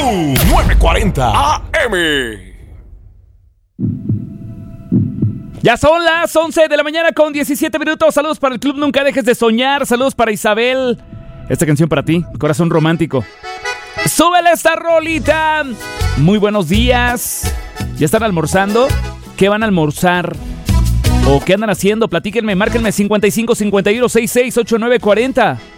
940 AM. Ya son las 11 de la mañana con 17 minutos. Saludos para el Club Nunca Dejes de Soñar. Saludos para Isabel. Esta canción para ti, corazón romántico. ¡Súbele esta rolita! Muy buenos días. ¿Ya están almorzando? ¿Qué van a almorzar? ¿O qué andan haciendo? Platíquenme, márquenme 55 51 66 89 40.